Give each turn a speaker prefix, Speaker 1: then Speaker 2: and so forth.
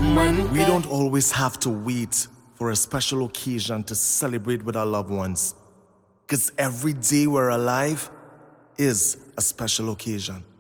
Speaker 1: We don't always have to wait for a special occasion to celebrate with our loved ones. Because every day we're alive is a special occasion.